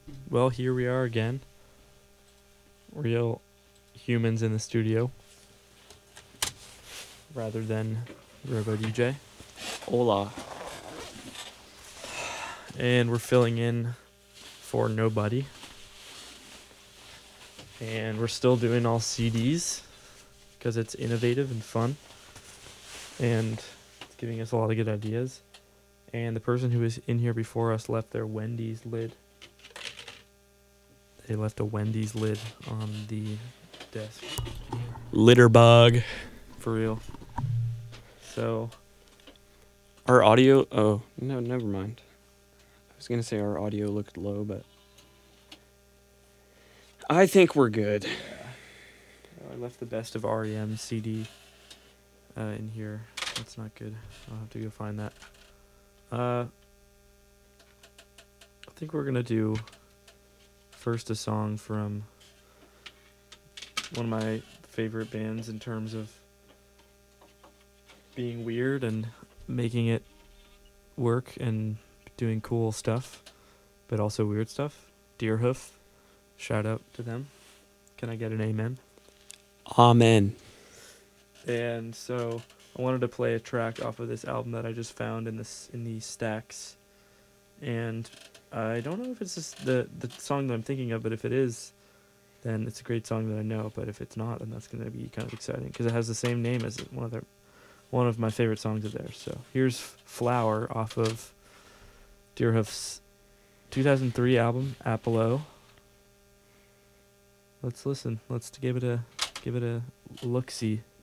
Well, here we are again. Real humans in the studio rather than Robo DJ. Hola. And we're filling in for nobody. And we're still doing all CDs because it's innovative and fun. And it's giving us a lot of good ideas. And the person who was in here before us left their Wendy's lid. They left a Wendy's lid on the desk. Litter bug. For real. So, Our audio... Oh, no, never mind. I was going to say our audio looked low, but... I think we're good. I left the best of REM CD in here. That's not good. I'll have to go find that. I think we're going to do first a song from one of my favorite bands in terms of being weird and making it work and doing cool stuff, but also weird stuff. Deerhoof. Shout out to them. Can I get an amen? Amen. And so I wanted to play a track off of this album that I just found in these stacks. And I don't know if it's just the song that I'm thinking of, but if it is, then it's a great song that I know. But if it's not, then that's going to be kind of exciting because it has the same name as one of my favorite songs of theirs. So here's Flower off of Deerhoof's 2003 album Apollo. Let's listen. Let's give it a look-see.